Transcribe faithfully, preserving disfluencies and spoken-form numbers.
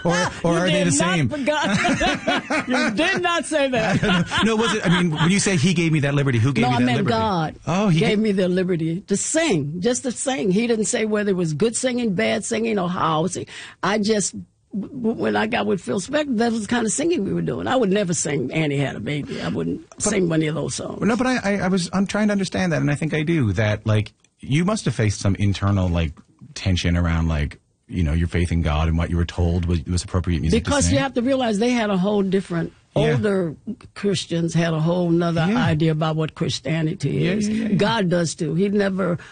or or are they the same? You did not say that. No, was it? I mean, when you say he gave me that liberty, who gave no, me that I meant liberty? God. Oh, he gave gave me the liberty to sing, just to sing. He didn't say whether it was good singing, bad singing, or how I was singing. I just, when I got with Phil Spector, that was the kind of singing we were doing. I would never sing Annie Had a Baby. I wouldn't but, sing any of those songs. No, but I, I, I was, I'm trying to understand that, and I think I do. That, like, you must have faced some internal, like, tension around, like, you know, your faith in God and what you were told was, was appropriate music because to sing. You have to realize they had a whole different, yeah. older Christians had a whole nother yeah. idea about what Christianity is. Yeah, yeah, yeah, yeah. God does too. He never